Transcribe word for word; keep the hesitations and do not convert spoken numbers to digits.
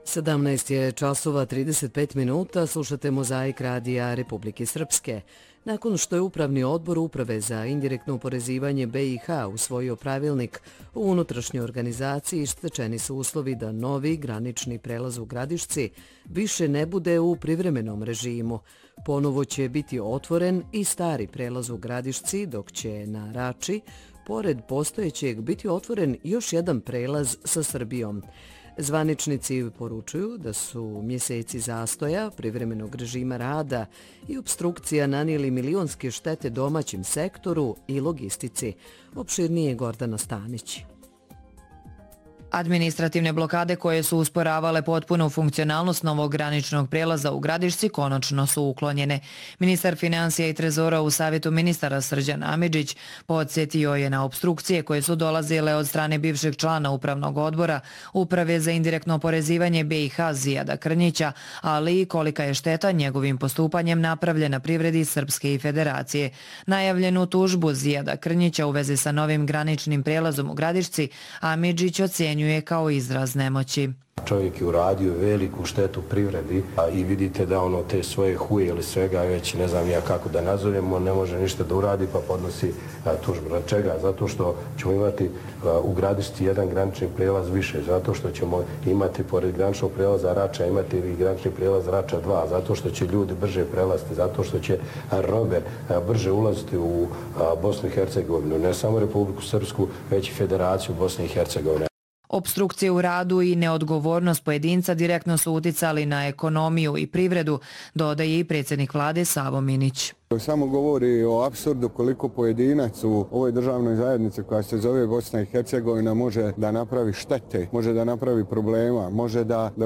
sedamnaest je časova trideset pet minuta, slušate Mozaik radija Republike Srpske. Nakon što je Upravni odbor Uprave za indirektno oporezivanje B i H usvojio pravilnik u unutrašnjoj organizaciji, stečeni su uslovi da novi granični prelaz u Gradišci više ne bude u privremenom režimu. Ponovo će biti otvoren i stari prelaz u Gradišci, dok će na Rači, pored postojećeg, biti otvoren još jedan prelaz sa Srbijom. Zvaničnici poručuju da su mjeseci zastoja, privremenog režima rada i obstrukcija nanijeli milionske štete domaćem sektoru i logistici. Opširnije Gordana Stanić. Administrativne blokade koje su usporavale potpunu funkcionalnost novog graničnog prijelaza u Gradišci konačno su uklonjene. Ministar financija i trezora u savjetu ministara Srđan Amidžić podsjetio je na obstrukcije koje su dolazile od strane bivšeg člana Upravnog odbora Uprave za indirektno oporezivanje B i H Zijada Krnjića, ali i kolika je šteta njegovim postupanjem napravljena privredi Srpske i Federacije. Najavljenu tužbu Zijada Krnjića u vezi sa novim graničnim prijelazom u Gradišci Amidžić ocjenjuje je kao izraz nemoći. Čovjek je uradio veliku štetu privredi a i vidite da ono te svoje huje ili svega već ne znam ja kako da nazovemo, ne može ništa da uradi pa podnosi a, tužbu. Na čega? Zato što ćemo imati a, u Gradišci jedan granični prijelaz više, zato što ćemo imati pored graničnog prijelaza Rača imati i granični prijelaz Rača dva, zato što će ljudi brže prelaziti, zato što će a, robe a, brže ulaziti u a, Bosnu i Hercegovinu, ne samo Republiku Srpsku, već i Federaciju Bosne i Hercegovine. Opstrukcije u radu i neodgovornost pojedinca direktno su uticali na ekonomiju i privredu, dodaje i predsjednik vlade Savo Minić. Samo govori o apsurdu koliko pojedinac u ovoj državnoj zajednici koja se zove Bosna i Hercegovina može da napravi štete, može da napravi problema, može da, da